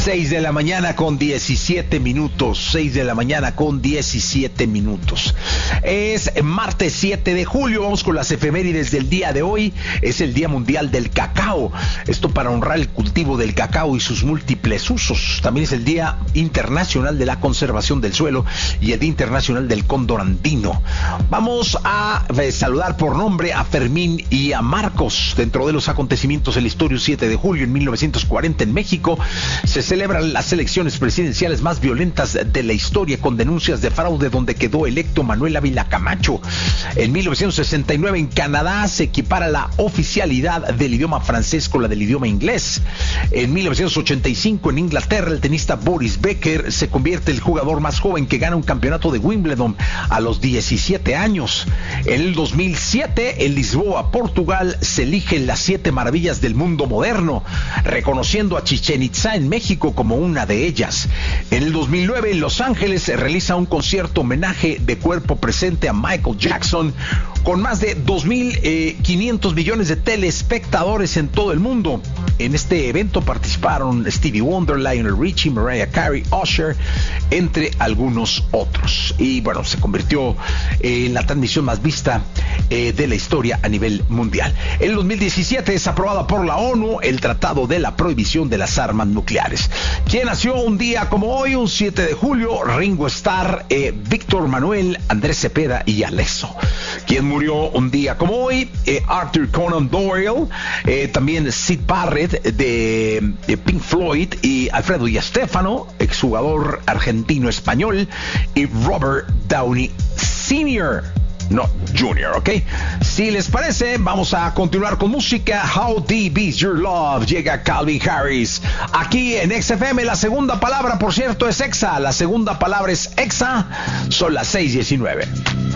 6 de la mañana con 17 minutos. 6 de la mañana con 17 minutos. Es martes 7 de julio. Vamos con las efemérides del día de hoy. Es el Día Mundial del Cacao. Esto para honrar el cultivo del cacao y sus múltiples usos. También es el Día Internacional de la Conservación del Suelo y el Día Internacional del Cóndor Andino. Vamos a saludar por nombre a Fermín y a Marcos. Dentro de los acontecimientos en la historia, 7 de julio en 1940 en México se celebran las elecciones presidenciales más violentas de la historia, con denuncias de fraude donde quedó electo Manuel Ávila Camacho. En 1969 en Canadá se equipara la oficialidad del idioma francés con la del idioma inglés. En 1985 en Inglaterra el tenista Boris Becker se convierte en el jugador más joven que gana un campeonato de Wimbledon a los 17 años. En el 2007 en Lisboa, Portugal, se eligen las 7 maravillas del mundo moderno, reconociendo a Chichén Itzá en México como una de ellas. En el 2009 en Los Ángeles se realiza un concierto homenaje de cuerpo presente a Michael Jackson con más de 2.500 millones de telespectadores en todo el mundo. En este evento participaron Stevie Wonder, Lionel Richie, Mariah Carey, Usher, entre algunos otros. Y bueno, se convirtió en la transmisión más vista de la historia a nivel mundial. En el 2017 es aprobada por la ONU el Tratado de la Prohibición de las Armas Nucleares. ¿Quién nació un día como hoy, un 7 de julio? Ringo Starr, Víctor Manuel, Andrés Cepeda y Alesso. ¿Quién murió un día como hoy? Arthur Conan Doyle, también Syd Barrett de Pink Floyd y Alfredo Di Stéfano, exjugador argentino-español, y Robert Downey Sr., no Junior, ¿ok? Si les parece, vamos a continuar con música. How Deep Is Your Love, llega Calvin Harris aquí en XFM. La segunda palabra, por cierto, es Exa. La segunda palabra es Exa. Son las 6:19.